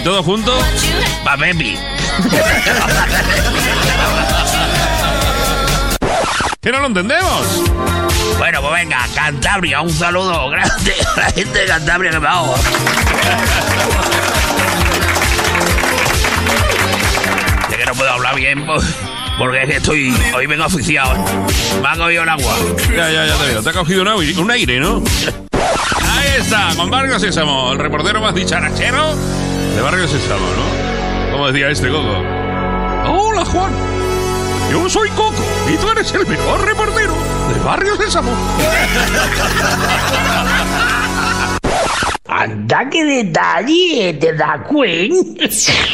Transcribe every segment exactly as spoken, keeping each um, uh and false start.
Y todo junto, va Pepi. ¿Que no lo entendemos? Bueno, pues venga, Cantabria, un saludo grande a la gente de Cantabria que me hago. De que no puedo hablar bien, pues, porque es que estoy, hoy vengo oficiado. Me ha cogido el agua. Ya, ya, ya te veo. Te ha cogido un aire, un aire, ¿no? Ahí está, con Barrio Sésamo, el reportero más dicharachero de Barrio Sésamo, ¿no? Como decía este Coco. Hola, Juan. Yo soy Coco y tú eres el mejor reportero de Barrio Sésamo. Anda, qué detalle, ¿te das cuenta?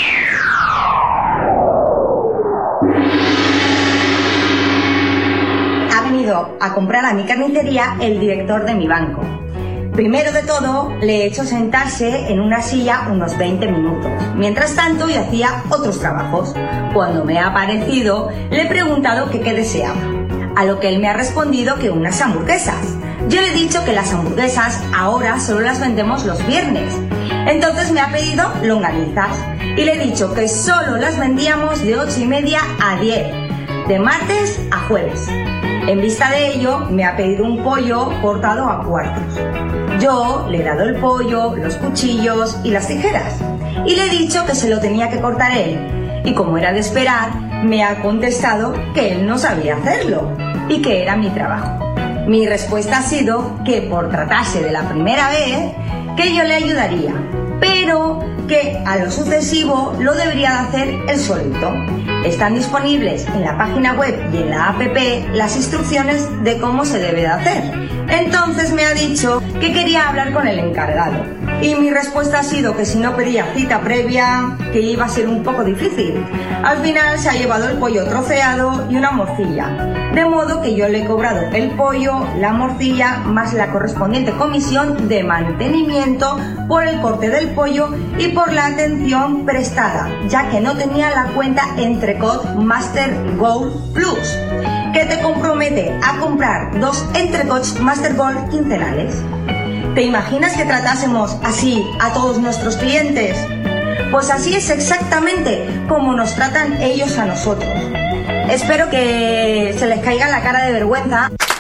Ha venido a comprar a mi carnicería el director de mi banco. Primero de todo, le he hecho sentarse en una silla unos veinte minutos. Mientras tanto, yo hacía otros trabajos. Cuando me ha aparecido, le he preguntado que qué deseaba. A lo que él me ha respondido que unas hamburguesas. Yo le he dicho que las hamburguesas ahora solo las vendemos los viernes. Entonces me ha pedido longanizas. Y le he dicho que solo las vendíamos de ocho y media a diez. De martes a jueves. En vista de ello, me ha pedido un pollo cortado a cuartos. Yo le he dado el pollo, los cuchillos y las tijeras. Y le he dicho que se lo tenía que cortar él. Y como era de esperar, me ha contestado que él no sabía hacerlo y que era mi trabajo. Mi respuesta ha sido que por tratarse de la primera vez, que yo le ayudaría, pero que a lo sucesivo lo debería de hacer él solito. Están disponibles en la página web y en la app las instrucciones de cómo se debe de hacer. Entonces me ha dicho que quería hablar con el encargado. Y mi respuesta ha sido que si no pedía cita previa, que iba a ser un poco difícil. Al final se ha llevado el pollo troceado y una morcilla. De modo que yo le he cobrado el pollo, la morcilla, más la correspondiente comisión de mantenimiento por el corte del pollo y por la atención prestada, ya que no tenía la cuenta Entrecot Master Gold Plus, que te compromete a comprar dos Entrecots Master Gold quincenales. ¿Te imaginas que tratásemos así a todos nuestros clientes? Pues así es exactamente como nos tratan ellos a nosotros. Espero que se les caiga la cara de vergüenza.